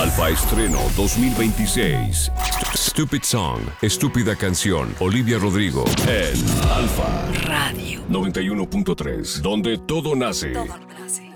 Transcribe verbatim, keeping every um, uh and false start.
Alfa Estreno dos mil veintiséis. Stupid Song, Estúpida Canción. Olivia Rodrigo en Alfa Radio noventa y uno punto tres, donde todo nace. Todo nace.